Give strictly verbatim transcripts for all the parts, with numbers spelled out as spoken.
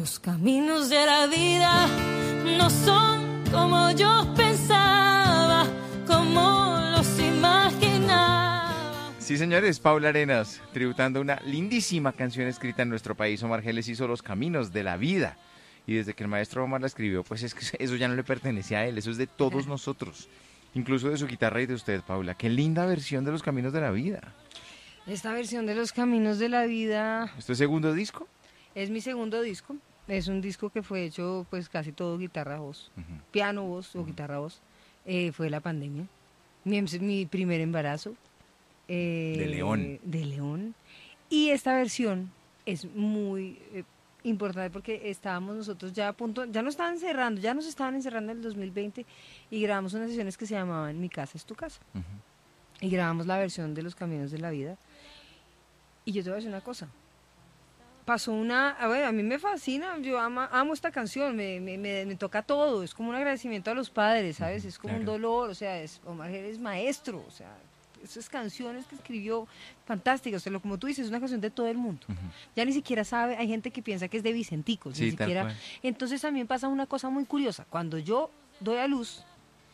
Los caminos de la vida no son como yo pensaba, como los imaginaba. Sí, señores, Paula Arenas, tributando una lindísima canción escrita en nuestro país. Omar Geles hizo Los caminos de la vida. Y desde que el maestro Omar la escribió, pues es que eso ya no le pertenece a él, eso es de todos nosotros. Incluso de su guitarra y de usted, Paula. Qué linda versión de Los caminos de la vida. Esta versión de Los caminos de la vida... ¿Esto es segundo disco? Es mi segundo disco. Es un disco que fue hecho pues casi todo guitarra voz, uh-huh. piano voz o uh-huh. guitarra voz. Eh, fue la pandemia. Mi, mi primer embarazo. Eh, de León. De León. Y esta versión es muy eh, importante porque estábamos nosotros ya a punto, ya nos estaban encerrando, ya nos estaban encerrando en el dos mil veinte y grabamos unas sesiones que se llamaban Mi casa es tu casa. Uh-huh. Y grabamos la versión de Los caminos de la vida. Y yo te voy a decir una cosa. Pasó una, a ver, a mí me fascina, yo amo, amo esta canción, me, me, me, me toca todo, es como un agradecimiento a los padres, ¿sabes? Es como claro. un dolor, o sea, es, Omar Geles es maestro, o sea, esas canciones que escribió, fantásticas, o sea, lo, como tú dices, es una canción de todo el mundo. Uh-huh. Ya ni siquiera sabe, hay gente que piensa que es de Vicenticos, sí, ni siquiera. Entonces también pasa una cosa muy curiosa, cuando yo doy a luz,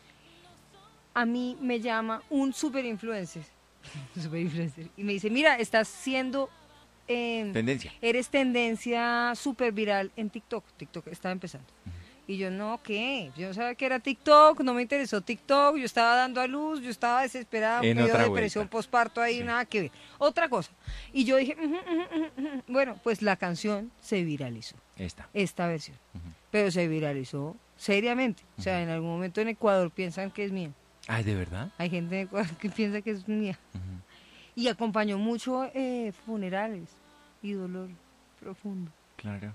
a mí me llama un super influencer, super influencer, y me dice, mira, estás siendo... Eh, tendencia. Eres tendencia súper viral en TikTok. TikTok estaba empezando. Uh-huh. Y yo, no, ¿qué? Yo no sabía que era TikTok, no me interesó TikTok, yo estaba dando a luz, yo estaba desesperada, en me dio otra depresión vuelta. posparto ahí, Sí. nada que ver. Otra cosa. Y yo dije, uh-huh, uh-huh, uh-huh. bueno, pues la canción se viralizó. Esta. Esta versión. Uh-huh. Pero se viralizó seriamente. Uh-huh. O sea, en algún momento en Ecuador piensan que es mía. Ay, ¿de verdad? Hay gente en Ecuador que piensa que es mía. Uh-huh. Y acompañó mucho eh, funerales y dolor profundo. Claro.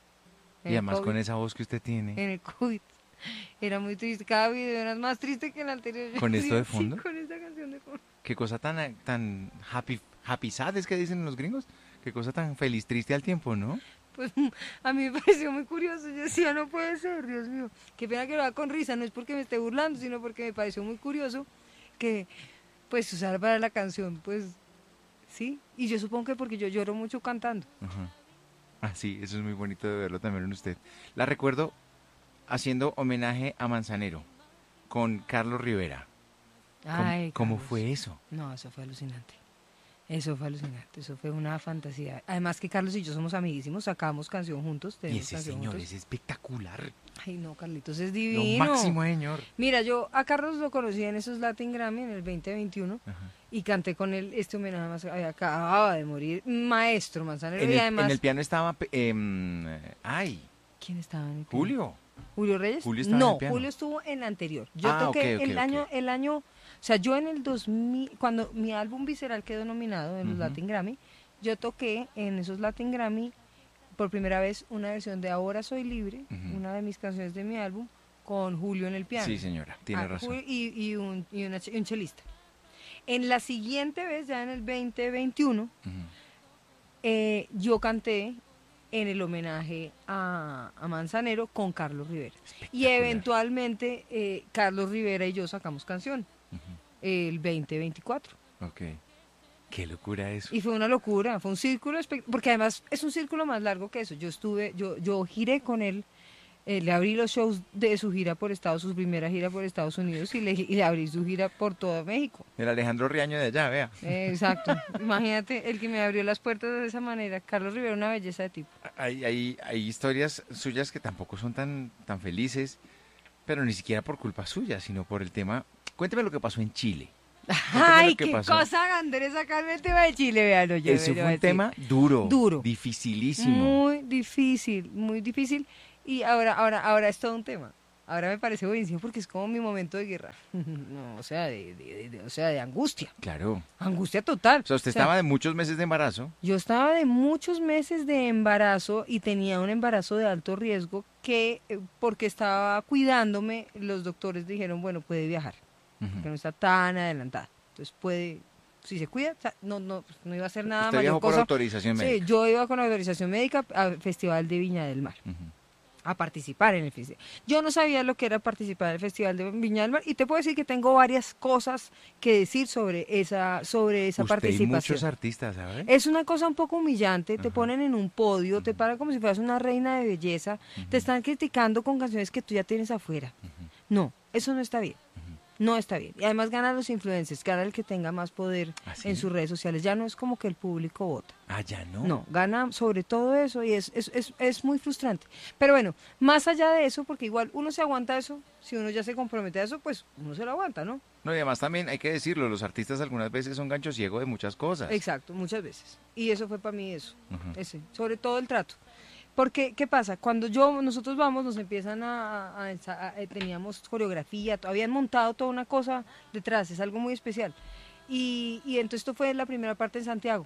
En y además COVID, con esa voz que usted tiene. En el COVID. Era muy triste. Cada video era más triste que el anterior. ¿Con esto de sí, fondo? Sí, con esta canción de fondo. Qué cosa tan, tan happy, happy sad es que dicen los gringos. Qué cosa tan feliz, triste al tiempo, ¿no? Pues a mí me pareció muy curioso. Yo decía, no puede ser, Dios mío. Qué pena que lo haga con risa. No es porque me esté burlando, sino porque me pareció muy curioso que, pues, usar para la canción, pues... Sí, y yo supongo que porque yo lloro mucho cantando. Uh-huh. Ah, sí, eso es muy bonito de verlo también en usted. La recuerdo haciendo homenaje a Manzanero con Carlos Rivera. Ay, ¿Cómo, ¿cómo Carlos. fue eso? No, eso fue alucinante. Eso fue alucinante, eso fue una fantasía. Además que Carlos y yo somos amiguísimos, sacamos canción juntos. Y ese canción señor juntos. es espectacular. Ay, no, Carlitos es divino. Lo máximo, señor. Mira, yo a Carlos lo conocí en esos Latin Grammy en el veinte veintiuno. Ajá. Y canté con él este homenaje más. Acababa de morir, maestro Manzanero. En y el, además, en el piano estaba. Eh, ay. ¿Quién estaba en el piano? Julio. ¿Julio Reyes? Julio estaba no, en el piano. Julio estuvo en la anterior. Yo ah, toqué okay, okay, el okay. año, el año, o sea, yo en el dos mil, cuando mi álbum Visceral quedó nominado en los uh-huh. Latin Grammy, yo toqué en esos Latin Grammy por primera vez una versión de Ahora Soy Libre, uh-huh. una de mis canciones de mi álbum, con Julio en el piano. Sí, señora, tiene ah, razón. Julio y, y, un, y, una, y un chelista. En la siguiente vez, ya en el veinte veintiuno, uh-huh. eh, yo canté en el homenaje a, a Manzanero con Carlos Rivera. Y eventualmente eh, Carlos Rivera y yo sacamos canción uh-huh. el veinte veinticuatro. Ok. Qué locura eso. Y fue una locura, fue un círculo, porque además es un círculo más largo que eso. Yo estuve, yo, yo giré con él, eh, le abrí los shows de su gira por Estados, su primera gira por Estados Unidos y le, y le abrí su gira por todo México. El Alejandro Riaño de allá, vea. Eh, exacto. Imagínate, el que me abrió las puertas de esa manera. Carlos Rivera, una belleza de tipo. Hay, hay, hay historias suyas que tampoco son tan, tan felices, pero ni siquiera por culpa suya, sino por el tema. Cuénteme lo que pasó en Chile. Ay, qué pasó. Cosa, Andrés, sacarme el tema de Chile, véanlo. Yo, Eso fue un tema duro, duro, dificilísimo. Muy difícil, muy difícil. Y ahora, ahora, ahora es todo un tema. Ahora me parece buenísimo porque es como mi momento de guerra. No, o sea, de, de, de, o sea, de angustia. Claro. Angustia total. O sea, usted o sea, estaba de muchos meses de embarazo. Yo estaba de muchos meses de embarazo y tenía un embarazo de alto riesgo que, porque estaba cuidándome, los doctores dijeron, bueno, puede viajar. Uh-huh. Que no está tan adelantada. Entonces puede, si se cuida, o sea, no, no, no iba a hacer nada. ¿Usted mayor viajó cosa. por autorización médica? Sí, yo iba con autorización médica al Festival de Viña del Mar. Uh-huh. a participar en el festival. Yo no sabía lo que era participar en el Festival de Viña del Mar y te puedo decir que tengo varias cosas que decir sobre esa, sobre esa Usted y participación. muchos artistas, ¿sabe? Es una cosa un poco humillante, te Ajá. ponen en un podio, te paran como si fueras una reina de belleza, te están criticando con canciones que tú ya tienes afuera. No, eso no está bien. No está bien. Y además ganan los influencers, gana el que tenga más poder ¿Ah, sí? en sus redes sociales. Ya no es como que el público vota. Ah, ya no. No, gana sobre todo eso y es, es, es, es muy frustrante. Pero bueno, más allá de eso, porque igual uno se aguanta eso, si uno ya se compromete a eso, pues uno se lo aguanta, ¿no? No, y además también hay que decirlo, los artistas algunas veces son gancho ciego de muchas cosas. Exacto, muchas veces. Y eso fue para mí eso, Ujú. ese, sobre todo el trato. Porque, ¿qué pasa? Cuando yo, nosotros vamos, nos empiezan a, a- a ensa- a- eh, teníamos coreografía, to- habían montado toda una cosa detrás, es algo muy especial. Y, y entonces esto fue la primera parte en Santiago.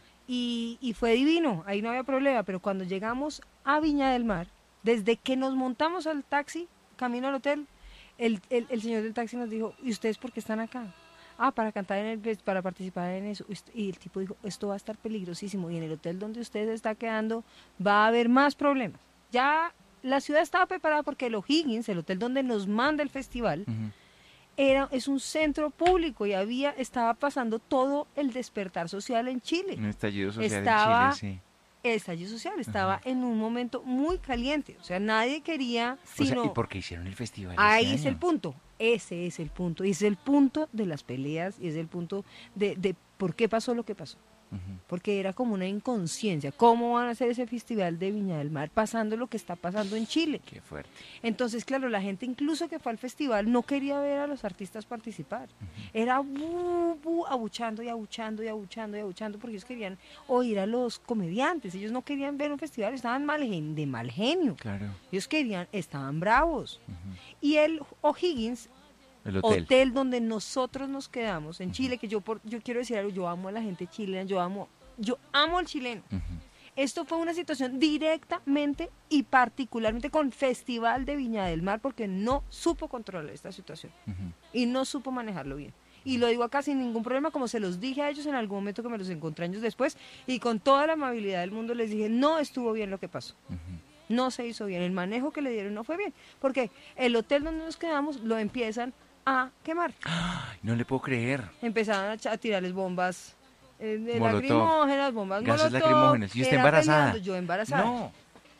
Y, y fue divino, ahí no había problema, pero cuando llegamos a Viña del Mar, desde que nos montamos al taxi, camino al hotel, el, el, el señor del taxi nos dijo, ¿y ustedes por qué están acá? Ah, para cantar en el, para participar en eso. Y el tipo dijo, esto va a estar peligrosísimo y en el hotel donde usted se está quedando va a haber más problemas. Ya la ciudad estaba preparada porque el O'Higgins, el hotel donde nos manda el festival, Ujú. era, es un centro público y había, estaba pasando todo el despertar social en Chile. Un estallido social Estaba- en Chile, El estallido social estaba en un momento muy caliente. O sea, nadie quería, sí. O sea, sino... ¿y por qué hicieron el festival Ahí este es el año? punto, ese es el punto, y es el punto de las peleas, y es el punto de, de por qué pasó lo que pasó, Ujú. porque era como una inconsciencia, ¿cómo van a hacer ese festival de Viña del Mar pasando lo que está pasando en Chile? Qué fuerte. Entonces, claro, la gente incluso que fue al festival no quería ver a los artistas participar, era bu, bu, abuchando y abuchando y abuchando y abuchando, porque ellos querían oír a los comediantes, ellos no querían ver un festival, estaban mal gen- de mal genio, Claro. ellos querían, estaban bravos. Ujú. Y el O'Higgins, El hotel. hotel. donde nosotros nos quedamos en Chile, que yo por, yo quiero decir algo, yo amo a la gente chilena, yo amo, yo amo al chileno. Ujú. Esto fue una situación directamente y particularmente con Festival de Viña del Mar, porque no supo controlar esta situación Ujú. y no supo manejarlo bien. Y lo digo acá sin ningún problema, como se los dije a ellos en algún momento que me los encontré años después, y con toda la amabilidad del mundo les dije, no estuvo bien lo que pasó. Ujú. No se hizo bien, el manejo que le dieron no fue bien, porque el hotel donde nos quedamos lo empiezan a quemar. Ay, no le puedo creer. Empezaban a, ch- a tirarles bombas eh, de Molotov. lacrimógenas, bombas Gases molotov, lacrimógenos. ¿Y usted era embarazada? peleando, yo embarazada. No.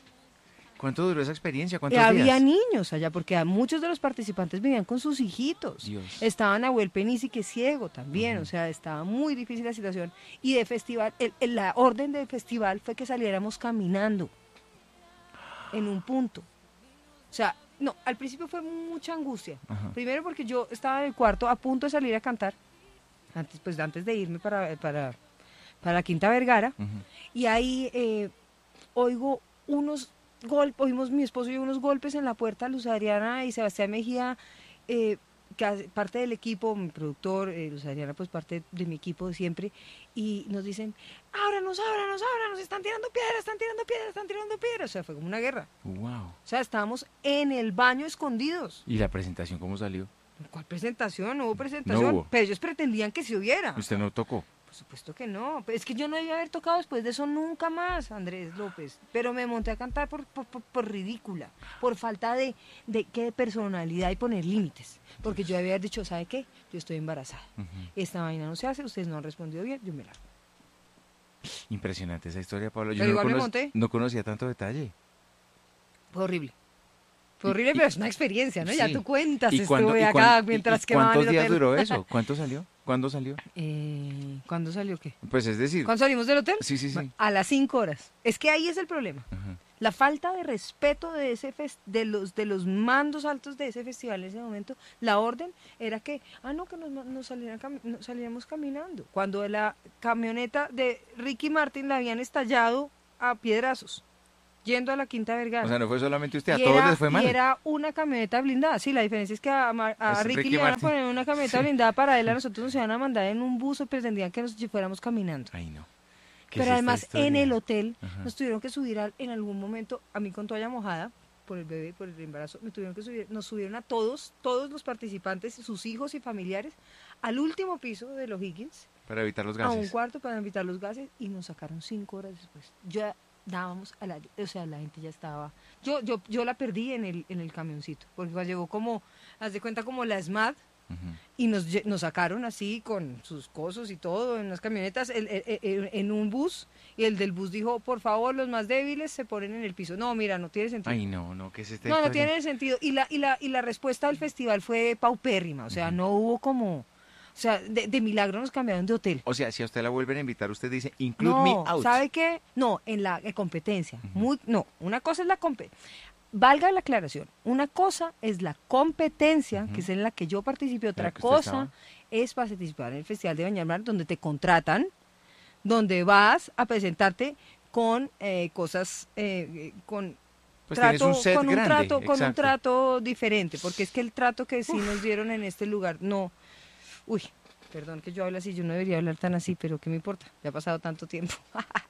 ¿Cuánto duró esa experiencia? Y ¿Cuántos había días? niños allá, porque a muchos de los participantes vivían con sus hijitos. Dios. Estaban Nahuel Penici, que es ciego también, Ujú. o sea, estaba muy difícil la situación. Y de festival, el- el- la orden del festival fue que saliéramos caminando en un punto. O sea, no, al principio fue mucha angustia. Ajá. Primero porque yo estaba en el cuarto a punto de salir a cantar, antes, pues antes de irme para, para, para la Quinta Vergara, Ujú. y ahí eh, oigo unos golpes, oímos mi esposo y yo unos golpes en la puerta, Luz Adriana y Sebastián Mejía, eh, que hace parte del equipo, mi productor, eh, Luz Adriana, pues parte de mi equipo de siempre, y nos dicen, ábranos, ábranos, ábranos, están tirando piedras, están tirando piedras, están tirando piedras. O sea, fue como una guerra. Wow. O sea, estábamos en el baño escondidos. ¿Y la presentación cómo salió? ¿Cuál presentación? No hubo presentación. No hubo. Pero ellos pretendían que se hubiera. ¿Usted no tocó? Por supuesto que no. Es que yo no debía haber tocado después de eso nunca más, Andrés López. Pero me monté a cantar por, por, por- por ridícula, por falta de, de, ¿qué? de personalidad y poner límites. Porque yo debía haber dicho, ¿sabe qué? Yo estoy embarazada. Ujú. Esta vaina no se hace, ustedes no han respondido bien, yo me largo. Impresionante esa historia, Pablo. Yo Pero no, igual me conoc- monté. no conocía tanto detalle. Fue horrible. Fue horrible, pero es una experiencia, ¿no? Ya Sí. tú cuentas, ¿Y cuándo- estuve y acá cuán- y- mientras y quemaban ¿Cuántos el días hotel. duró eso? ¿Cuánto salió? ¿Cuándo salió? Eh, ¿Cuándo salió qué? Pues es decir, ¿Cuándo salimos del hotel? Sí, sí, sí. A las cinco horas. Es que ahí es el problema. Ajá. La falta de respeto de ese fes- de los de los mandos altos de ese festival en ese momento, la orden era que, ah, no, que nos, ma- nos salieran cami- nos saliéramos caminando. Cuando la camioneta de Ricky Martin la habían estallado a piedrazos, yendo a la Quinta Vergara. O sea, no fue solamente usted, a Y todos era- les fue mal. Y era una camioneta blindada. Sí, la diferencia es que a, Mar- a Es Ricky, Ricky le iban a Martin. poner una camioneta Sí. blindada para él, a nosotros nos iban a mandar en un bus, o pretendían que nos fuéramos caminando. Ay, no. ¿Qué Pero es esta además en historia? el hotel Ajá. nos tuvieron que subir al- en algún momento, a mí con toalla mojada, por el bebé, por el embarazo, me tuvieron que subir, nos subieron a todos, todos los participantes, sus hijos y familiares, al último piso de los Higgins, Para evitar los a un gases. cuarto para evitar los gases, y nos sacaron cinco horas después. Yo dábamos a la, o sea, la gente ya estaba, yo, yo, yo la perdí en el, en el camioncito, porque cuando llegó como, haz de cuenta como la SMAT, Ujú. y nos, lle- nos sacaron así con sus cosas y todo en las camionetas, el- el- el- en un bus, y el del bus dijo, por favor, los más débiles se ponen en el piso. No, mira, no tiene sentido. Ay, no, no, ¿qué es esta No, no historia? tiene sentido. Y la, y la, y la respuesta del festival fue paupérrima, o sea, no hubo como, o sea, de, de milagro nos cambiaron de hotel. O sea, si a usted la vuelven a invitar, usted dice, include me No, out. ¿sabe qué? No, en la eh, competencia. Muy, no, una cosa es la competencia. Valga la aclaración, una cosa es la competencia, Ujú. que es en la que yo participé, otra la que usted cosa estaba. es participar en el Festival de Bañar Mar, donde te contratan, donde vas a presentarte con eh, cosas, eh, eh, con Pues tienes un set con un grande, trato, con un exacto. trato diferente, porque es que el trato que sí nos dieron en este lugar, no, uy, perdón que yo hable así, yo no debería hablar tan así, pero ¿qué me importa? Ya ha pasado tanto tiempo.